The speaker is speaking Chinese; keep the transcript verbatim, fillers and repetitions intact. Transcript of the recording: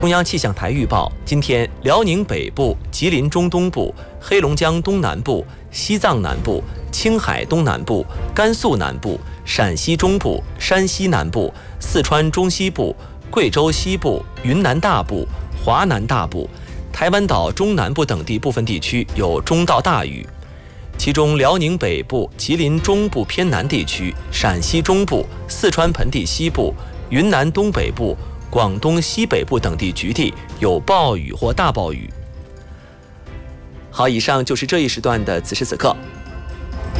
中央气象台预报，今天辽宁北部、吉林中东部、黑龙江东南部、西藏南部、青海东南部、甘肃南部、陕西中部、山西南部、四川中西部、贵州西部、云南大部、华南大部、台湾岛中南部等地部分地区有中到大雨，其中辽宁北部、吉林中部偏南地区、陕西中部、四川盆地西部、云南东北部、广东西北部等地局地有暴雨或大暴雨。好，以上就是这一时段的此时此刻。